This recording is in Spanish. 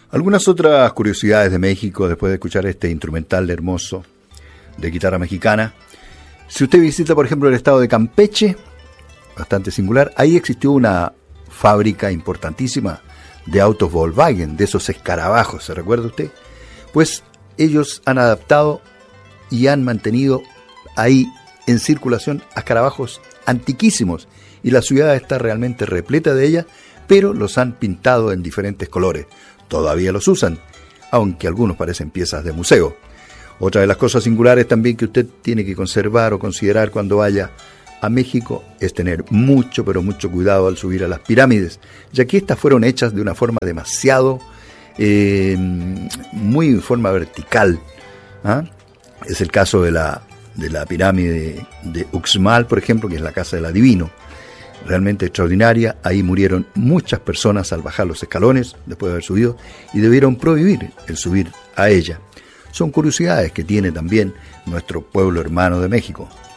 Algunas otras curiosidades de México después de escuchar este instrumental hermoso de guitarra mexicana. Si usted visita, por ejemplo, el estado de Campeche, bastante singular, ahí existió una fábrica importantísima de autos Volkswagen, de esos escarabajos, ¿se recuerda usted? Pues ellos han adaptado y han mantenido ahí en circulación escarabajos antiquísimos, y la ciudad está realmente repleta de ellas, pero los han pintado en diferentes colores. Todavía los usan, aunque algunos parecen piezas de museo. Otra de las cosas singulares también que usted tiene que conservar o considerar cuando vaya a México es tener mucho, pero mucho cuidado al subir a las pirámides, ya que estas fueron hechas de una forma demasiado, muy en forma vertical. ¿Ah? Es el caso de la pirámide de Uxmal, por ejemplo, que es la casa del adivino. Realmente extraordinaria. Ahí murieron muchas personas al bajar los escalones después de haber subido y debieron prohibir el subir a ella. Son curiosidades que tiene también nuestro pueblo hermano de México.